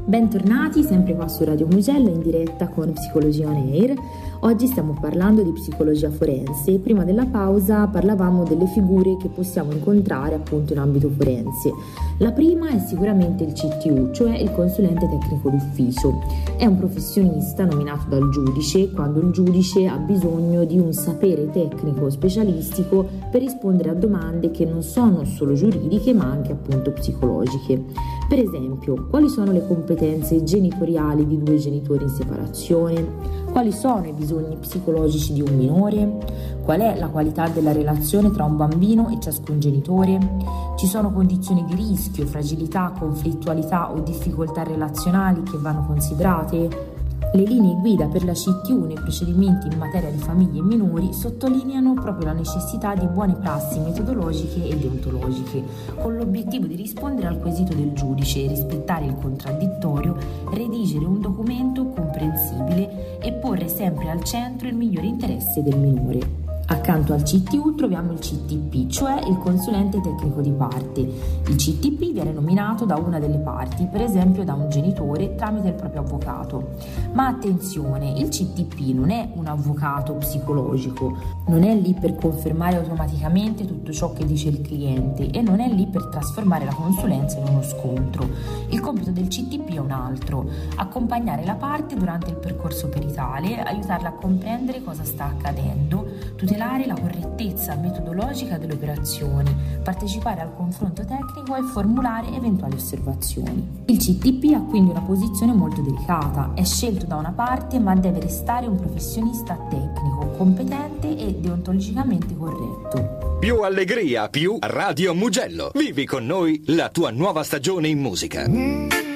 Bentornati, sempre qua su Radio Mugello in diretta con Psicologia on Air. Oggi stiamo parlando di psicologia forense. Prima della pausa parlavamo delle figure che possiamo incontrare appunto in ambito forense. La prima è sicuramente il CTU, cioè il consulente tecnico d'ufficio. È un professionista nominato dal giudice quando il giudice ha bisogno di un sapere tecnico specialistico per rispondere a domande che non sono solo giuridiche ma anche appunto psicologiche. Per esempio, quali sono le competenze genitoriali di due genitori in separazione? Quali sono i bisogni psicologici di un minore? Qual è la qualità della relazione tra un bambino e ciascun genitore? Ci sono condizioni di rischio, fragilità, conflittualità o difficoltà relazionali che vanno considerate? Le linee guida per la CTU nei procedimenti in materia di famiglie e minori sottolineano proprio la necessità di buone prassi metodologiche e deontologiche, con l'obiettivo di rispondere al quesito del giudice, rispettare il contraddittorio, redigere un documento comprensibile e porre sempre al centro il migliore interesse del minore. Accanto al CTU troviamo il CTP, cioè il consulente tecnico di parte. Il CTP viene nominato da una delle parti, per esempio da un genitore tramite il proprio avvocato. Ma attenzione, il CTP non è un avvocato psicologico, non è lì per confermare automaticamente tutto ciò che dice il cliente e non è lì per trasformare la consulenza in uno scontro. Il compito del CTP è un altro: accompagnare la parte durante il percorso peritale, aiutarla a comprendere cosa sta accadendo, tutelare la correttezza metodologica delle operazioni, partecipare al confronto tecnico e formulare eventuali osservazioni. Il CTP ha quindi una posizione molto delicata, è scelto da una parte ma deve restare un professionista tecnico, competente e deontologicamente corretto. Più allegria, più Radio Mugello. Vivi con noi la tua nuova stagione in musica.